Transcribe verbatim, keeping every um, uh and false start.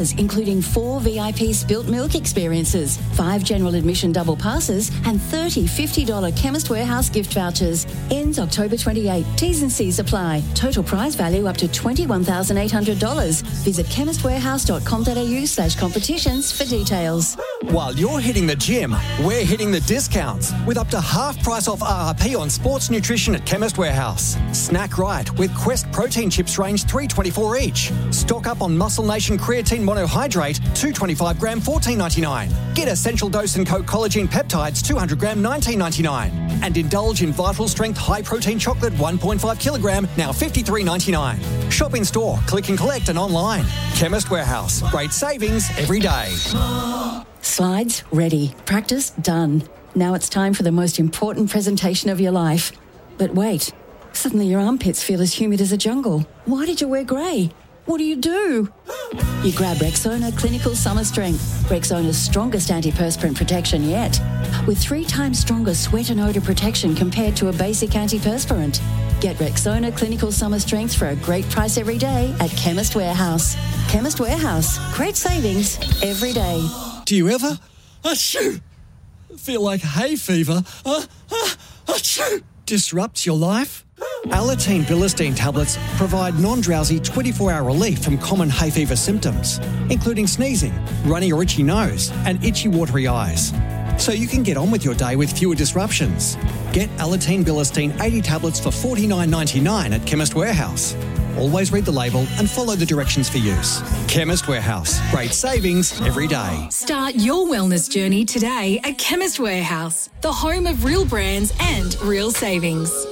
including four V I P spilt milk experiences, five general admission double passes, and thirty fifty dollars Chemist Warehouse gift vouchers. Ends October twenty-eighth. T's and C's apply. Total prize value up to twenty-one thousand eight hundred dollars. Visit chemist warehouse dot com dot a u slash competitions for details. While you're hitting the gym, we're hitting the discounts with up to half price off R R P on sports nutrition at Chemist Warehouse. Snack right with Quest protein chips range three twenty-four each. Stock up on Muscle Nation creatine monohydrate two twenty-five gram fourteen ninety-nine. Get Essential Dose and Co collagen peptides two hundred gram nineteen ninety-nine. And indulge in Vital Strength high protein chocolate one point five kilogram now fifty-three ninety-nine. Shop in store, click and collect and online. Chemist Warehouse. Great savings every day. Slides ready. Practice done. Now it's time for the most important presentation of your life. But wait, suddenly your armpits feel as humid as a jungle. Why did you wear grey? What do you do? You grab Rexona Clinical Summer Strength, Rexona's strongest antiperspirant protection yet, with three times stronger sweat and odour protection compared to a basic antiperspirant. Get Rexona Clinical Summer Strength for a great price every day at Chemist Warehouse. Chemist Warehouse. Great savings every day. Do you ever achoo, feel like hay fever uh, uh, achoo, disrupts your life? Alateen Bilistine tablets provide non-drowsy twenty-four hour relief from common hay fever symptoms, including sneezing, runny or itchy nose, and itchy watery eyes. So you can get on with your day with fewer disruptions. Get Alateen Bilistine eighty tablets for forty-nine ninety-nine at Chemist Warehouse. Always read the label and follow the directions for use. Chemist Warehouse. Great savings every day. Start your wellness journey today at Chemist Warehouse, the home of real brands and real savings.